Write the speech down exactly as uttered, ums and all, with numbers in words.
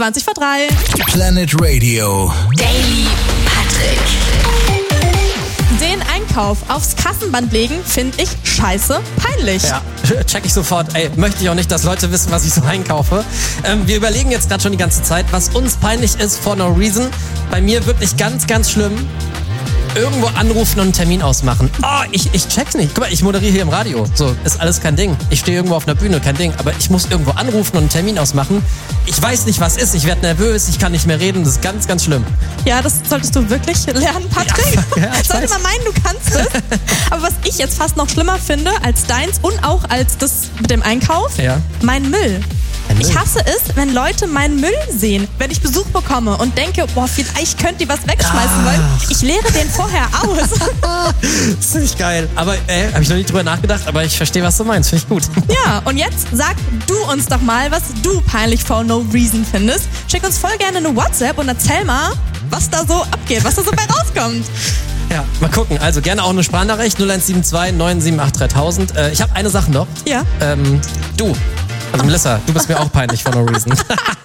zwanzig vor drei. Planet Radio. Daily Patrick. Den Einkauf aufs Kassenband legen, finde ich scheiße peinlich. Ja, check ich sofort. Ey, möchte ich auch nicht, dass Leute wissen, was ich so einkaufe. Ähm, wir überlegen jetzt gerade schon die ganze Zeit, was uns peinlich ist for no reason. Bei mir wirklich ganz, ganz schlimm. Irgendwo anrufen und einen Termin ausmachen. Oh, ich, ich check's nicht. Guck mal, ich moderiere hier im Radio. So, ist alles kein Ding. Ich stehe irgendwo auf einer Bühne, kein Ding. Aber ich muss irgendwo anrufen und einen Termin ausmachen. Ich weiß nicht, was ist. Ich werde nervös, ich kann nicht mehr reden. Das ist ganz, ganz schlimm. Ja, das solltest du wirklich lernen, Patrick. Ja, ja, ich sollte weiß. man meinen, du kannst es. Aber was ich jetzt fast noch schlimmer finde als deins und auch als das mit dem Einkauf, Ja. mein Müll. Ein Müll? Ich hasse es, wenn Leute meinen Müll sehen, wenn ich Besuch bekomme und denke, boah, vielleicht könnt ihr was wegschmeißen, weil ich leere den vorher aus. Das ist nicht geil. Aber, ey, habe ich noch nicht drüber nachgedacht, aber ich verstehe, was du meinst. Finde ich gut. Ja, und jetzt sag du uns doch mal, was du peinlich for no reason findest. Schick uns voll gerne eine WhatsApp und erzähl mal, was da so abgeht, was da so bei rauskommt. Ja, mal gucken. Also gerne auch eine Sprachnachricht null eins sieben zwei neun sieben acht dreitausend. Äh, ich habe eine Sache noch. Ja. Ähm, du. Also Melissa, du bist mir auch peinlich for no reason.